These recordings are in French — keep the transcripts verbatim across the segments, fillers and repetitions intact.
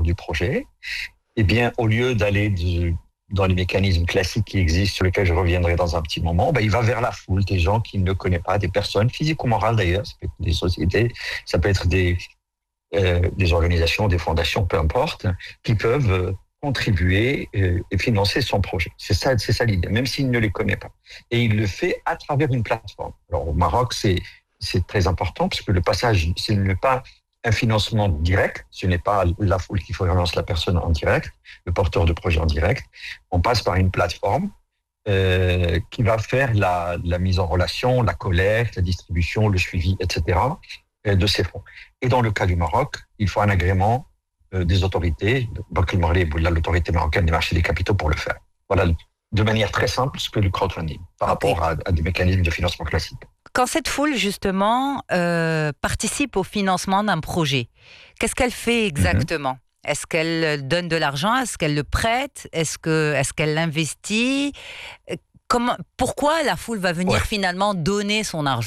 du projet, eh bien, au lieu d'aller de, dans les mécanismes classiques qui existent, sur lesquels je reviendrai dans un petit moment, ben, il va vers la foule, des gens qu'il ne connaît pas, des personnes, physiques ou morales d'ailleurs, ça peut être des sociétés, ça peut être des, euh, des organisations, des fondations, peu importe, qui peuvent euh, contribuer euh, et financer son projet. C'est ça, c'est ça l'idée, même s'il ne les connaît pas. Et il le fait à travers une plateforme. Alors au Maroc, c'est, c'est très important, parce que le passage, ce n'est pas un financement direct, ce n'est pas la foule qui finance la personne en direct, le porteur de projet en direct. On passe par une plateforme euh, qui va faire la, la mise en relation, la collecte, la distribution, le suivi, et cetera euh, de ces fonds. Et dans le cas du Maroc, il faut un agrément euh, des autorités, Banque El Morli, l'autorité marocaine des marchés des capitaux pour le faire. Voilà, de manière très simple, ce que le crowdfunding par okay. rapport à, à des mécanismes de financement classiques. Quand cette foule, justement, euh, participe au financement d'un projet, qu'est-ce qu'elle fait exactement ? Mm-hmm. Est-ce qu'elle donne de l'argent ? Est-ce qu'elle le prête ? Est-ce que, est-ce qu'elle l'investit ? Comment, pourquoi la foule va venir ouais. finalement donner son argent ?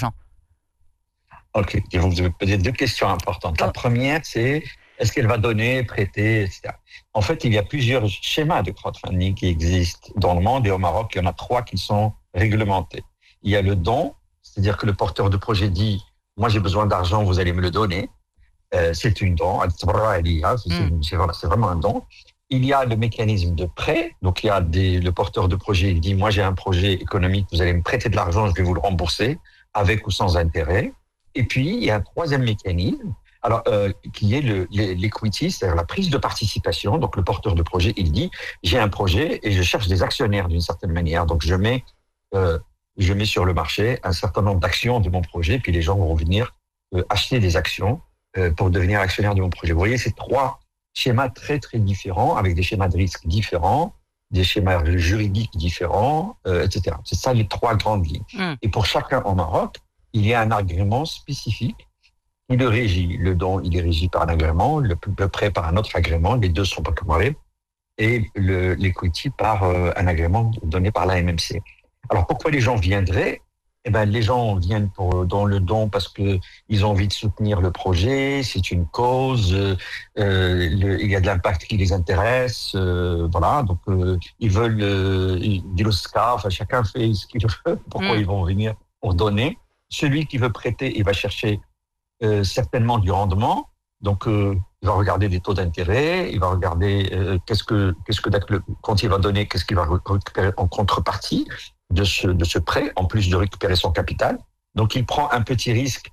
Ok, je vous ai posé deux questions importantes. La oh. première, c'est est-ce qu'elle va donner, prêter, et cetera. En fait, il y a plusieurs schémas de crowdfunding qui existent dans le monde, et au Maroc, il y en a trois qui sont réglementés. Il y a le don, c'est-à-dire que le porteur de projet dit « Moi, j'ai besoin d'argent, vous allez me le donner euh, ». C'est une don, c'est, mm. c'est, c'est vraiment un don. Il y a le mécanisme de prêt. Donc, il y a des, le porteur de projet il dit « Moi, j'ai un projet économique, vous allez me prêter de l'argent, je vais vous le rembourser, avec ou sans intérêt ». Et puis, il y a un troisième mécanisme, alors euh, qui est le, l'equity, c'est-à-dire la prise de participation. Donc, le porteur de projet, il dit « J'ai un projet et je cherche des actionnaires d'une certaine manière. Donc, je mets... Euh, je mets sur le marché un certain nombre d'actions de mon projet, puis les gens vont venir euh, acheter des actions euh, pour devenir actionnaires de mon projet. Vous voyez, c'est trois schémas très, très différents, avec des schémas de risque différents, des schémas juridiques différents, euh, et cetera. C'est ça les trois grandes lignes. Mm. Et pour chacun au Maroc, il y a un agrément spécifique qui le régit. Le don, il est régi par un agrément, le, le prêt par un autre agrément, les deux sont pas comparés, et le, l'equity par euh, un agrément donné par l'A M M C. Alors, pourquoi les gens viendraient ? Eh ben, les gens viennent pour, dans le don parce que ils ont envie de soutenir le projet, c'est une cause, euh, le, il y a de l'impact qui les intéresse, euh, voilà. Donc, euh, ils veulent euh, des Oscars, enfin, chacun fait ce qu'il veut. Pourquoi mmh. ils vont venir pour donner ? Celui qui veut prêter, il va chercher euh, certainement du rendement. Donc, euh, il va regarder des taux d'intérêt, il va regarder euh, qu'est-ce que, qu'est-ce que quand il va donner, qu'est-ce qu'il va récupérer en contrepartie de ce, de ce prêt, en plus de récupérer son capital. Donc, il prend un petit risque,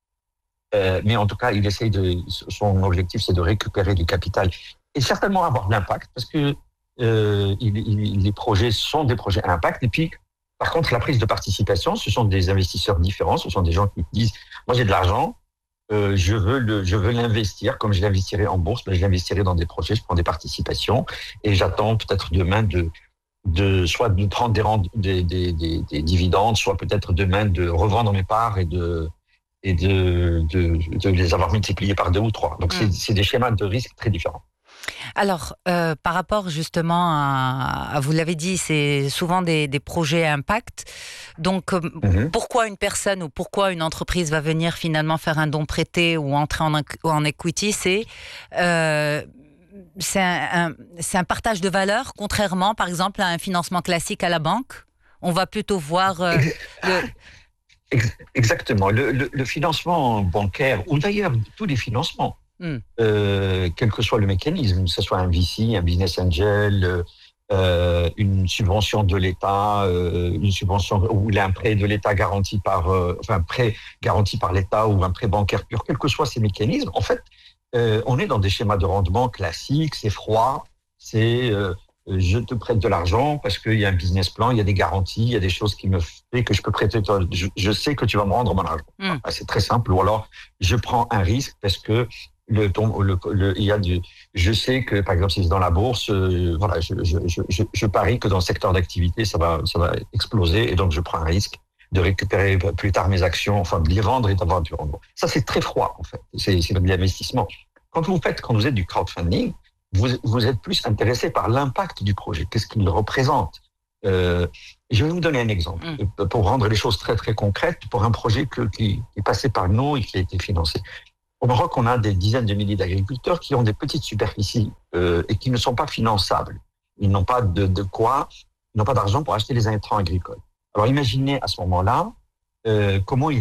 euh, mais en tout cas, il essaye de, son objectif, c'est de récupérer du capital et certainement avoir de l'impact, parce que euh, il, il, les projets sont des projets à impact. Et puis, par contre, la prise de participation, ce sont des investisseurs différents, ce sont des gens qui disent, moi, j'ai de l'argent, euh, je veux le, je veux l'investir, comme je l'investirais en bourse, ben, je l'investirai dans des projets, je prends des participations et j'attends peut-être demain de de soit de prendre des, rend, des, des, des, des dividendes, soit peut-être demain de revendre mes parts et de et de, de, de les avoir multipliés par deux ou trois. Donc, mmh. c'est, c'est des schémas de risque très différents. Alors, euh, par rapport justement à, à, vous l'avez dit, c'est souvent des, des projets à impact. Donc, euh, mmh. pourquoi une personne ou pourquoi une entreprise va venir finalement faire un don prêté ou entrer en, en equity, c'est... Euh, C'est un, un, c'est un partage de valeur, contrairement, par exemple, à un financement classique à la banque. On va plutôt voir euh, le... Exactement. Le, le, le financement bancaire, ou d'ailleurs tous les financements, mm. euh, quel que soit le mécanisme, que ce soit un V C, un business angel, euh, une subvention de l'État, euh, une subvention ou un prêt de l'État garanti par, euh, enfin un prêt garanti par l'État ou un prêt bancaire pur, quels que soient ces mécanismes, en fait, Euh, on est dans des schémas de rendement classiques, c'est froid, c'est euh, je te prête de l'argent parce qu'il y a un business plan, il y a des garanties, il y a des choses qui me font que je peux prêter, je, je sais que tu vas me rendre mon argent. Mm. Ah, c'est très simple. Ou alors, je prends un risque parce que le, ton, le, le, il y a du, je sais que, par exemple, si c'est dans la bourse, euh, voilà, je, je, je, je, je parie que dans le secteur d'activité, ça va, ça va exploser et donc je prends un risque de récupérer plus tard mes actions, enfin de les vendre et d'avoir du rendement. Ça, c'est très froid, en fait. C'est, c'est de l'investissement. Quand vous faites, quand vous êtes du crowdfunding, vous, vous êtes plus intéressé par l'impact du projet. Qu'est-ce qu'il représente? Euh, je vais vous donner un exemple mmh. pour rendre les choses très, très concrètes pour un projet que, qui, qui est passé par nous et qui a été financé. Au Maroc, on a des dizaines de milliers d'agriculteurs qui ont des petites superficies euh, et qui ne sont pas finançables. Ils n'ont pas de, de quoi, ils n'ont pas d'argent pour acheter les intrants agricoles. Alors imaginez à ce moment-là euh, comment ils